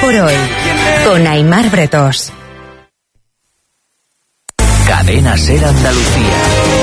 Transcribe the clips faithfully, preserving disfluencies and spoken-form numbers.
por hoy, con Aimar Bretós. Cadena Ser Andalucía.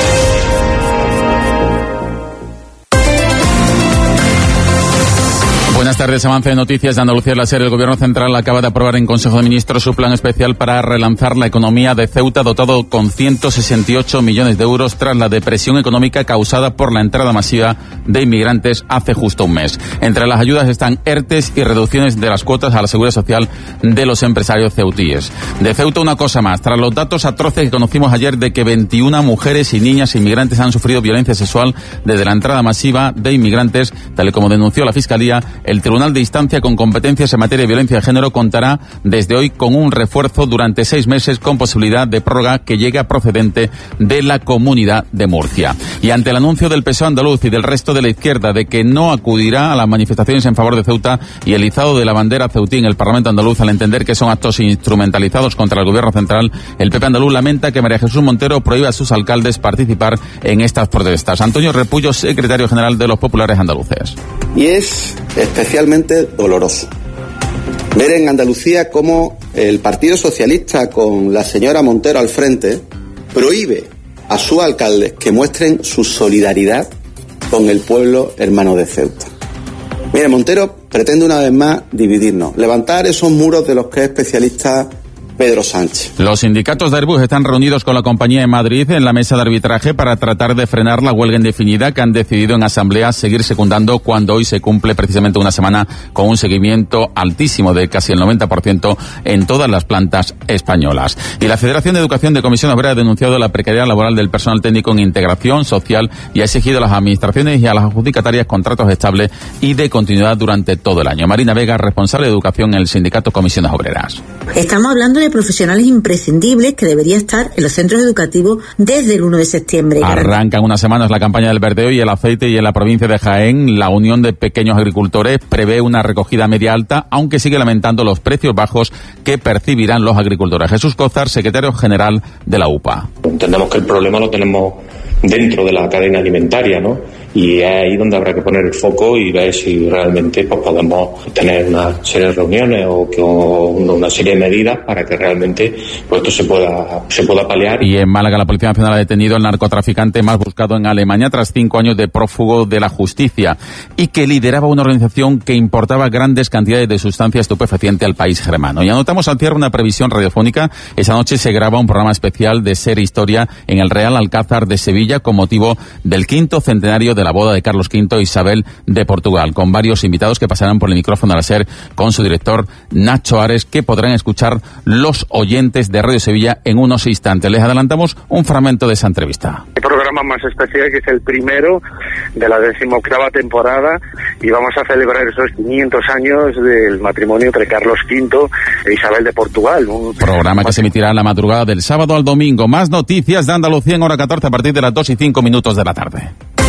Buenas tardes, avance de noticias de Andalucía. La SER, el Gobierno Central acaba de aprobar en Consejo de Ministros su plan especial para relanzar la economía de Ceuta, dotado con ciento sesenta y ocho millones de euros tras la depresión económica causada por la entrada masiva de inmigrantes hace justo un mes. Entre las ayudas están ERTES y reducciones de las cuotas a la seguridad social de los empresarios ceutíes. De Ceuta, una cosa más. Tras los datos atroces que conocimos ayer de que veintiuna mujeres y niñas inmigrantes han sufrido violencia sexual desde la entrada masiva de inmigrantes, tal y como denunció la Fiscalía, el Tribunal de Instancia con competencias en materia de violencia de género contará desde hoy con un refuerzo durante seis meses con posibilidad de prórroga que llega procedente de la Comunidad de Murcia. Y ante el anuncio del P S O E andaluz y del resto de la izquierda de que no acudirá a las manifestaciones en favor de Ceuta y el izado de la bandera ceutí en el Parlamento andaluz al entender que son actos instrumentalizados contra el Gobierno central, el P P andaluz lamenta que María Jesús Montero prohíba a sus alcaldes participar en estas protestas. Antonio Repullo, secretario general de los populares andaluces. Y es especialmente doloroso ver en Andalucía cómo el Partido Socialista, con la señora Montero al frente, prohíbe a sus alcaldes que muestren su solidaridad con el pueblo hermano de Ceuta. Mire, Montero pretende una vez más dividirnos, levantar esos muros de los que es especialista Pedro Sánchez. Los sindicatos de Airbus están reunidos con la compañía en Madrid en la mesa de arbitraje para tratar de frenar la huelga indefinida que han decidido en asamblea seguir secundando cuando hoy se cumple precisamente una semana con un seguimiento altísimo de casi el noventa por ciento en todas las plantas españolas. Y la Federación de Educación de Comisión Obrera ha denunciado la precariedad laboral del personal técnico en integración social y ha exigido a las administraciones y a las adjudicatarias contratos estables y de continuidad durante todo el año. Marina Vega, responsable de educación en el sindicato Comisiones Obreras. Estamos hablando de profesionales imprescindibles que debería estar en los centros educativos desde el uno de septiembre. Arranca en unas semanas la campaña del verdeo y el aceite, y en la provincia de Jaén la Unión de Pequeños Agricultores prevé una recogida media alta, aunque sigue lamentando los precios bajos que percibirán los agricultores. Jesús Cózar, secretario general de la U P A. Entendemos que el problema lo tenemos dentro de la cadena alimentaria, ¿no? Y es ahí donde habrá que poner el foco y ver si realmente pues, podemos tener una serie de reuniones o, que, o una serie de medidas para que realmente pues, esto se pueda se pueda paliar. Y en Málaga la Policía Nacional ha detenido al narcotraficante más buscado en Alemania tras cinco años de prófugo de la justicia y que lideraba una organización que importaba grandes cantidades de sustancia estupefaciente al país germano. Y anotamos al cierre una previsión radiofónica. Esa noche se graba un programa especial de Ser Historia en el Real Alcázar de Sevilla con motivo del quinto centenario de la boda de Carlos quinto e Isabel de Portugal, con varios invitados que pasarán por el micrófono de la SER con su director Nacho Ares, que podrán escuchar los oyentes de Radio Sevilla en unos instantes. Les adelantamos un fragmento de esa entrevista. El programa más especial, que es el primero de la decimoctava temporada, y vamos a celebrar esos quinientos años del matrimonio entre Carlos quinto e Isabel de Portugal. Un programa que se emitirá en la madrugada del sábado al domingo. Más noticias de Andalucía en hora catorce a partir de las dos y cinco minutos de la tarde.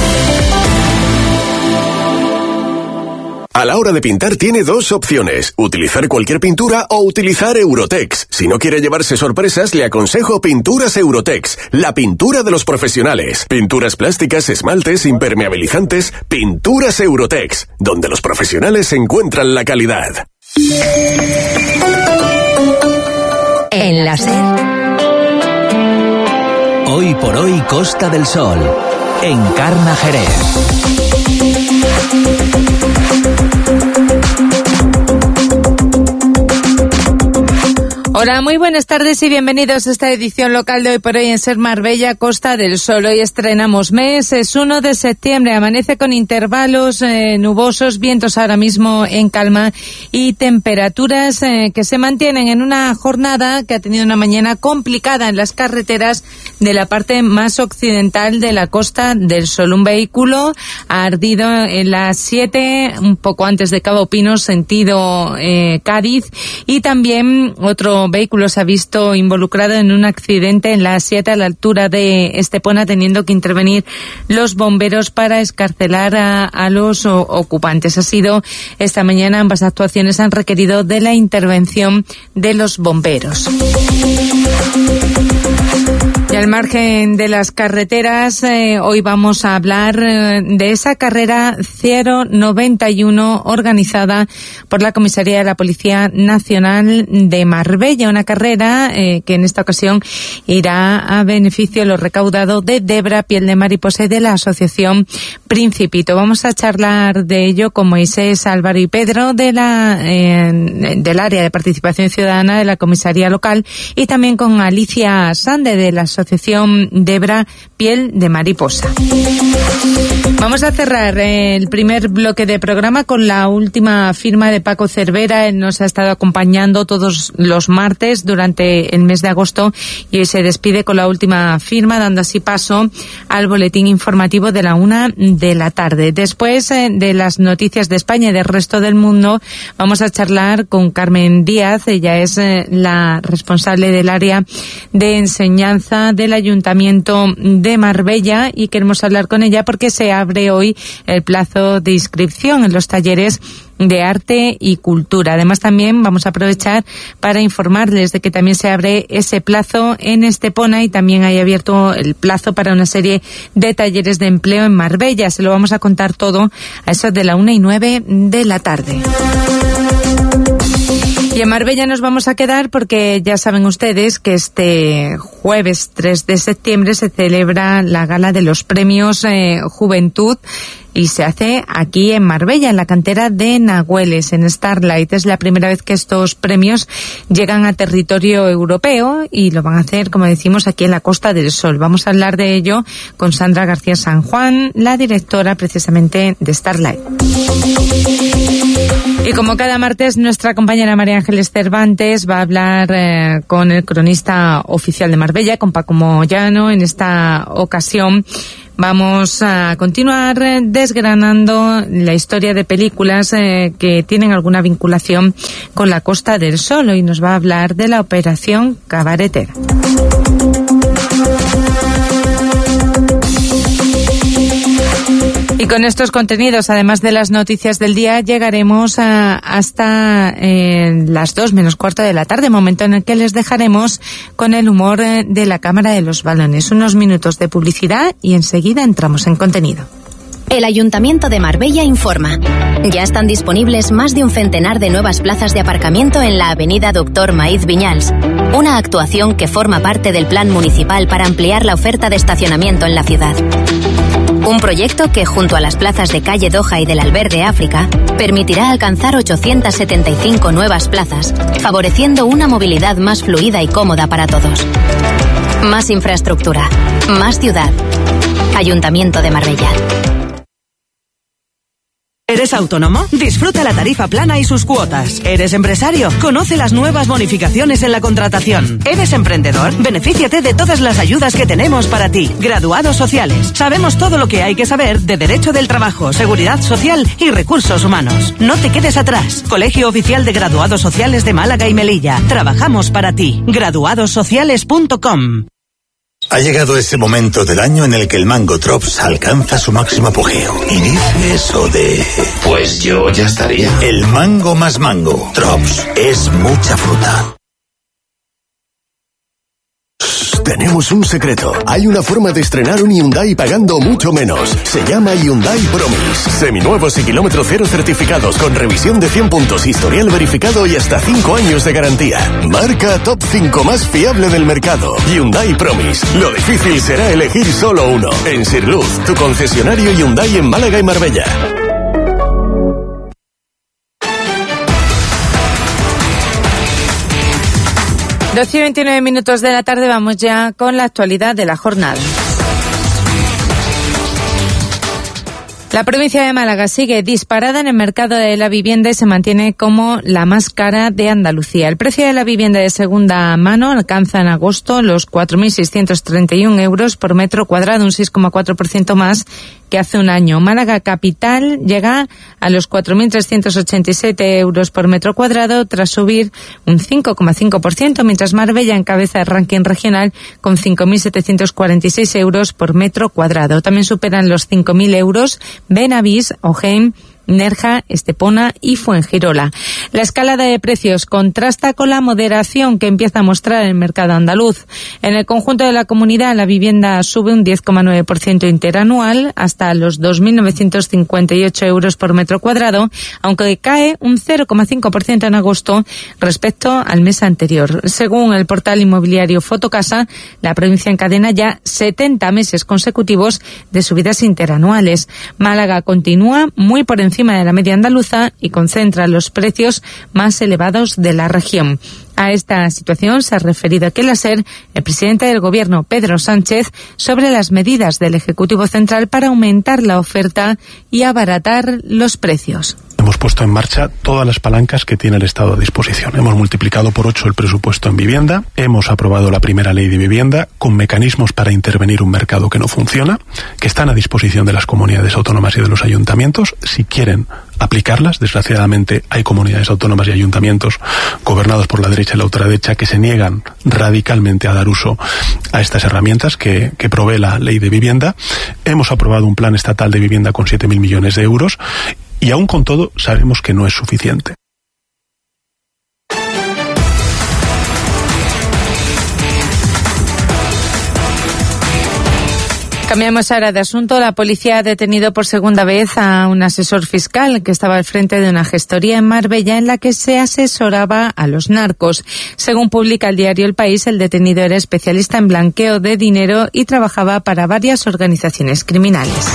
A la hora de pintar tiene dos opciones, utilizar cualquier pintura o utilizar Eurotex. Si no quiere llevarse sorpresas, le aconsejo Pinturas Eurotex, la pintura de los profesionales. Pinturas plásticas, esmaltes, impermeabilizantes, Pinturas Eurotex, donde los profesionales encuentran la calidad. En la SER. Hoy por hoy Costa del Sol, Encarna Jerez. Hola, muy buenas tardes y bienvenidos a esta edición local de Hoy por Hoy en Ser Marbella, Costa del Sol. Hoy estrenamos mes, es uno de septiembre, amanece con intervalos eh, nubosos, vientos ahora mismo en calma y temperaturas eh, que se mantienen en una jornada que ha tenido una mañana complicada en las carreteras de la parte más occidental de la Costa del Sol. Un vehículo ha ardido en las siete, un poco antes de Cabo Pino, sentido eh, Cádiz, y también otro vehículo se ha visto involucrado en un accidente en la siete a la altura de Estepona, teniendo que intervenir los bomberos para excarcelar a, a los o, ocupantes. Ha sido esta mañana, ambas actuaciones han requerido de la intervención de los bomberos. Y al margen de las carreteras, eh, hoy vamos a hablar eh, de esa carrera cero noventa y uno organizada por la Comisaría de la Policía Nacional de Marbella, una carrera eh, que en esta ocasión irá a beneficio de lo recaudado de Debra, Piel de Mariposa y de la Asociación Principito. Vamos a charlar de ello con Moisés, Álvaro y Pedro de la eh, del área de participación ciudadana de la comisaría local y también con Alicia Sande de la Asociación Debra, Piel de Mariposa. Vamos a cerrar el primer bloque de programa con la última firma de Paco Cervera. Él nos ha estado acompañando todos los martes durante el mes de agosto y hoy se despide con la última firma, dando así paso al boletín informativo de la una de la tarde. Después eh, de las noticias de España y del resto del mundo, vamos a charlar con Carmen Díaz. Ella es eh, la responsable del área de enseñanza del Ayuntamiento de Marbella y queremos hablar con ella porque se abre hoy el plazo de inscripción en los talleres de arte y cultura. Además, también vamos a aprovechar para informarles de que también se abre ese plazo en Estepona y también hay abierto el plazo para una serie de talleres de empleo en Marbella. Se lo vamos a contar todo a eso de la una y nueve de la tarde. Y en Marbella nos vamos a quedar porque ya saben ustedes que este jueves tres de septiembre se celebra la gala de los premios eh, Juventud y se hace aquí en Marbella, en la cantera de Nahueles, en Starlight. Es la primera vez que estos premios llegan a territorio europeo y lo van a hacer, como decimos, aquí en la Costa del Sol. Vamos a hablar de ello con Sandra García San Juan, la directora precisamente de Starlight. Y como cada martes, nuestra compañera María Ángeles Cervantes va a hablar eh, con el cronista oficial de Marbella, con Paco Moyano. En esta ocasión vamos a continuar desgranando la historia de películas eh, que tienen alguna vinculación con la Costa del Sol y nos va a hablar de la Operación Cabaretera. Y con estos contenidos, además de las noticias del día, llegaremos a, hasta eh, las dos menos cuarto de la tarde, momento en el que les dejaremos con el humor eh, de la Cámara de los Balones. Unos minutos de publicidad y enseguida entramos en contenido. El Ayuntamiento de Marbella informa. Ya están disponibles más de un centenar de nuevas plazas de aparcamiento en la avenida Doctor Maíz Viñals, una actuación que forma parte del plan municipal para ampliar la oferta de estacionamiento en la ciudad. Un proyecto que, junto a las plazas de Calle Doha y del Albergue África, permitirá alcanzar ochocientas setenta y cinco nuevas plazas, favoreciendo una movilidad más fluida y cómoda para todos. Más infraestructura, más ciudad. Ayuntamiento de Marbella. ¿Eres autónomo? Disfruta la tarifa plana y sus cuotas. ¿Eres empresario? Conoce las nuevas bonificaciones en la contratación. ¿Eres emprendedor? Benefíciate de todas las ayudas que tenemos para ti. Graduados sociales. Sabemos todo lo que hay que saber de Derecho del Trabajo, Seguridad Social y Recursos Humanos. No te quedes atrás. Colegio Oficial de Graduados Sociales de Málaga y Melilla. Trabajamos para ti. graduados sociales punto com. Ha llegado ese momento del año en el que el Mango Drops alcanza su máximo apogeo. Y dice eso de... Pues yo ya estaría. El mango más mango. Drops es mucha fruta. Tenemos un secreto. Hay una forma de estrenar un Hyundai pagando mucho menos. Se llama Hyundai Promise. Seminuevos y kilómetro cero certificados con revisión de cien puntos, historial verificado y hasta cinco años de garantía. Marca top cinco más fiable del mercado. Hyundai Promise. Lo difícil será elegir solo uno. En Sirluz, tu concesionario Hyundai en Málaga y Marbella. doce y veintinueve minutos de la tarde, vamos ya con la actualidad de la jornada. La provincia de Málaga sigue disparada en el mercado de la vivienda y se mantiene como la más cara de Andalucía. El precio de la vivienda de segunda mano alcanza en agosto los cuatro mil seiscientos treinta y un euros por metro cuadrado, un seis coma cuatro por ciento más que hace un año. Málaga capital llega a los cuatro mil trescientos ochenta y siete euros por metro cuadrado tras subir un cinco coma cinco por ciento, mientras Marbella encabeza el ranking regional con cinco mil setecientos cuarenta y seis euros por metro cuadrado. También superan los cinco mil euros Benavís, Ojén, Nerja, Estepona y Fuengirola. La escalada de precios contrasta con la moderación que empieza a mostrar el mercado andaluz. En el conjunto de la comunidad, la vivienda sube un diez coma nueve por ciento interanual hasta los dos mil novecientos cincuenta y ocho euros por metro cuadrado, aunque cae un cero coma cinco por ciento en agosto respecto al mes anterior. Según el portal inmobiliario Fotocasa, la provincia encadena ya setenta meses consecutivos de subidas interanuales. Málaga continúa muy por encima de la media andaluza y concentra los precios más elevados de la región. A esta situación se ha referido aquel ayer el presidente del Gobierno, Pedro Sánchez, sobre las medidas del Ejecutivo Central para aumentar la oferta y abaratar los precios. Hemos puesto en marcha todas las palancas que tiene el Estado a disposición. Hemos multiplicado por ocho el presupuesto en vivienda, hemos aprobado la primera ley de vivienda con mecanismos para intervenir un mercado que no funciona, que están a disposición de las comunidades autónomas y de los ayuntamientos, si quieren aplicarlas. Desgraciadamente hay comunidades autónomas y ayuntamientos gobernados por la derecha y la ultraderecha que se niegan radicalmente a dar uso a estas herramientas que, que provee la ley de vivienda. Hemos aprobado un plan estatal de vivienda con siete mil millones de euros y aún con todo sabemos que no es suficiente. Cambiamos ahora de asunto. La policía ha detenido por segunda vez a un asesor fiscal que estaba al frente de una gestoría en Marbella en la que se asesoraba a los narcos. Según publica el diario El País, el detenido era especialista en blanqueo de dinero y trabajaba para varias organizaciones criminales.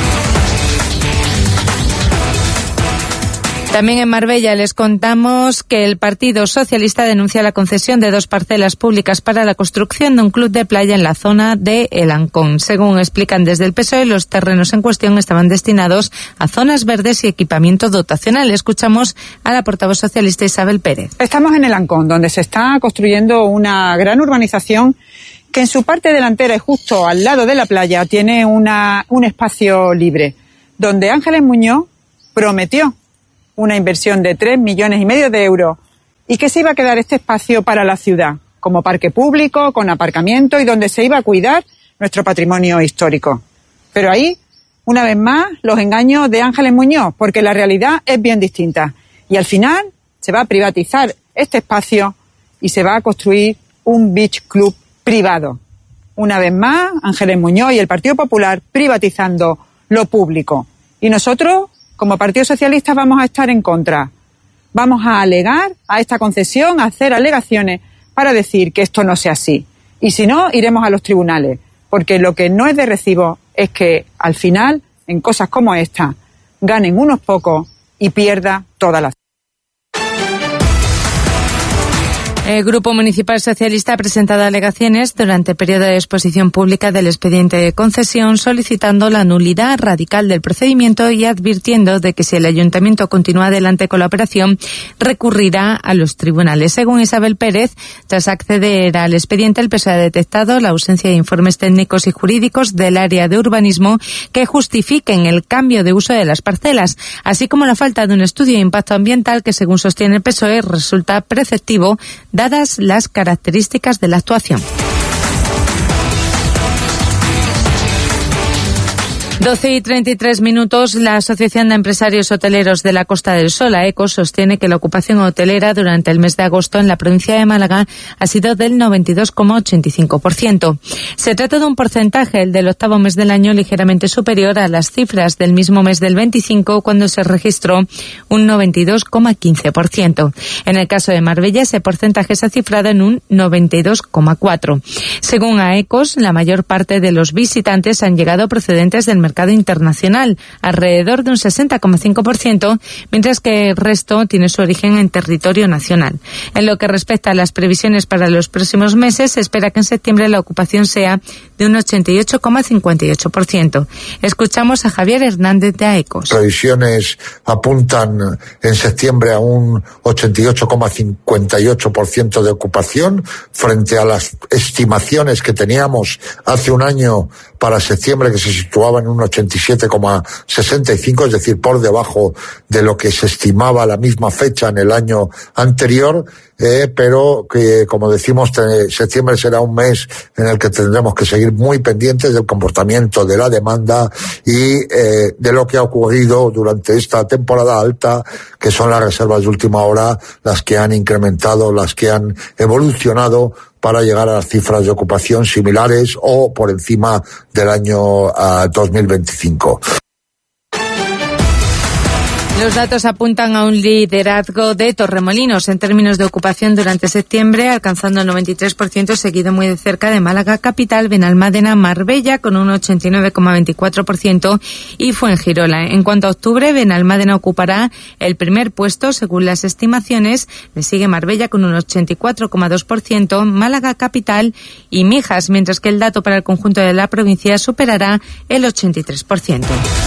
También en Marbella les contamos que el Partido Socialista denuncia la concesión de dos parcelas públicas para la construcción de un club de playa en la zona de El Ancón. Según explican desde el P S O E, los terrenos en cuestión estaban destinados a zonas verdes y equipamiento dotacional. Escuchamos a la portavoz socialista Isabel Pérez. Estamos en El Ancón, donde se está construyendo una gran urbanización que en su parte delantera y justo al lado de la playa tiene una, un espacio libre, donde Ángeles Muñoz prometió una inversión de tres millones y medio de euros y que se iba a quedar este espacio para la ciudad, como parque público, con aparcamiento y donde se iba a cuidar nuestro patrimonio histórico. Pero ahí, una vez más, los engaños de Ángeles Muñoz, porque la realidad es bien distinta. Y al final se va a privatizar este espacio y se va a construir un beach club privado. Una vez más, Ángeles Muñoz y el Partido Popular privatizando lo público. Y nosotros, como Partido Socialista, vamos a estar en contra. Vamos a alegar a esta concesión, a hacer alegaciones para decir que esto no sea así. Y si no, iremos a los tribunales, porque lo que no es de recibo es que al final, en cosas como esta, ganen unos pocos y pierda toda la. El Grupo Municipal Socialista ha presentado alegaciones durante el periodo de exposición pública del expediente de concesión, solicitando la nulidad radical del procedimiento y advirtiendo de que si el Ayuntamiento continúa adelante con la operación, recurrirá a los tribunales. Según Isabel Pérez, tras acceder al expediente, el P S O E ha detectado la ausencia de informes técnicos y jurídicos del área de urbanismo que justifiquen el cambio de uso de las parcelas, así como la falta de un estudio de impacto ambiental que, según sostiene el P S O E, resulta preceptivo dadas las características de la actuación. doce y treinta y tres minutos, la Asociación de Empresarios Hoteleros de la Costa del Sol, AECOS, sostiene que la ocupación hotelera durante el mes de agosto en la provincia de Málaga ha sido del noventa y dos coma ochenta y cinco por ciento. Se trata de un porcentaje, el del octavo mes del año, ligeramente superior a las cifras del mismo mes del veinticinco, cuando se registró un noventa y dos coma quince por ciento. En el caso de Marbella, ese porcentaje se ha cifrado en un noventa y dos coma cuatro por ciento. Según AECOS, la mayor parte de los visitantes han llegado procedentes del mercado mercado internacional, alrededor de un sesenta coma cinco por ciento, mientras que el resto tiene su origen en territorio nacional. En lo que respecta a las previsiones para los próximos meses, se espera que en septiembre la ocupación sea de un ochenta y ocho coma cincuenta y ocho por ciento. Escuchamos a Javier Hernández de AECOS. Previsiones apuntan en septiembre a un ochenta y ocho coma cincuenta y ocho por ciento de ocupación frente a las estimaciones que teníamos hace un año para septiembre, que se situaban en un un ochenta y siete coma sesenta y cinco, es decir, por debajo de lo que se estimaba a la misma fecha en el año anterior, eh, pero que, como decimos, te, septiembre será un mes en el que tendremos que seguir muy pendientes del comportamiento de la demanda y eh, de lo que ha ocurrido durante esta temporada alta, que son las reservas de última hora las que han incrementado, las que han evolucionado para llegar a las cifras de ocupación similares o por encima del año uh, dos mil veinticinco. Los datos apuntan a un liderazgo de Torremolinos en términos de ocupación durante septiembre, alcanzando el noventa y tres por ciento, seguido muy de cerca de Málaga capital, Benalmádena, Marbella con un ochenta y nueve coma veinticuatro por ciento y Fuengirola. En cuanto a octubre, Benalmádena ocupará el primer puesto según las estimaciones, le sigue Marbella con un ochenta y cuatro coma dos por ciento, Málaga capital y Mijas, mientras que el dato para el conjunto de la provincia superará el ochenta y tres por ciento.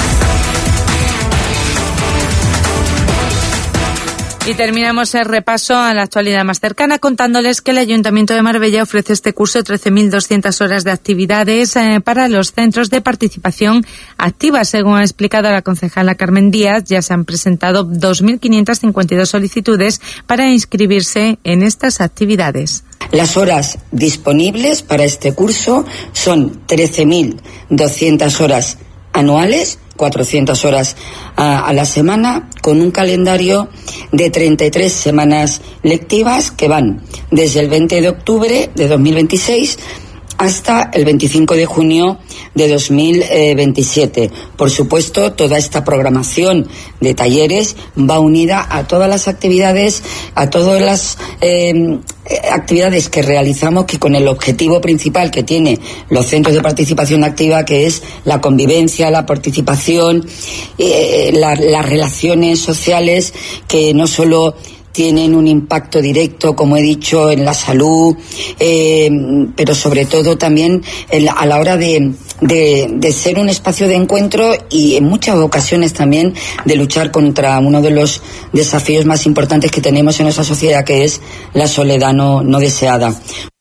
Y terminamos el repaso a la actualidad más cercana contándoles que el Ayuntamiento de Marbella ofrece este curso trece mil doscientas horas de actividades eh, para los centros de participación activa. Según ha explicado la concejala Carmen Díaz, ya se han presentado dos mil quinientas cincuenta y dos solicitudes para inscribirse en estas actividades. Las horas disponibles para este curso son trece mil doscientas horas anuales, cuatrocientas horas a, a la semana, con un calendario de treinta y tres semanas lectivas que van desde el veinte de octubre de dos mil veintiséis hasta el veinticinco de junio de dos mil veintisiete. Por supuesto, toda esta programación de talleres va unida a todas las actividades, a todas las eh, actividades que realizamos, que con el objetivo principal que tiene los centros de participación activa, que es la convivencia, la participación, eh, la, las relaciones sociales, que no solo tienen un impacto directo, como he dicho, en la salud, eh, pero sobre todo también en la, a la hora de, de, de ser un espacio de encuentro y en muchas ocasiones también de luchar contra uno de los desafíos más importantes que tenemos en nuestra sociedad, que es la soledad no, no deseada.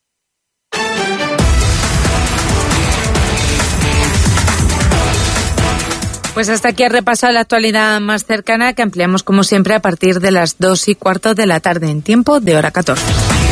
Pues hasta aquí ha repasado la actualidad más cercana, que ampliamos como siempre a partir de las dos y cuarto de la tarde en tiempo de hora catorce.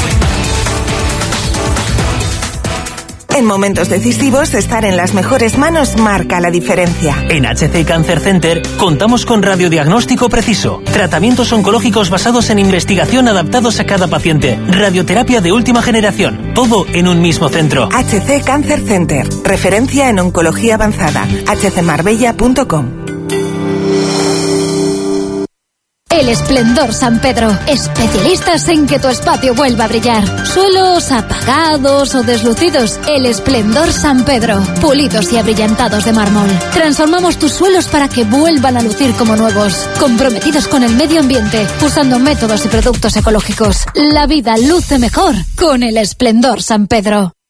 En momentos decisivos, estar en las mejores manos marca la diferencia. En H C Cancer Center contamos con radiodiagnóstico preciso, tratamientos oncológicos basados en investigación adaptados a cada paciente, radioterapia de última generación, todo en un mismo centro. H C Cancer Center, referencia en oncología avanzada. h c marbella punto com. El Esplendor San Pedro, especialistas en que tu espacio vuelva a brillar. Suelos apagados o deslucidos, El Esplendor San Pedro, pulidos y abrillantados de mármol. Transformamos tus suelos para que vuelvan a lucir como nuevos, comprometidos con el medio ambiente, usando métodos y productos ecológicos. La vida luce mejor con El Esplendor San Pedro.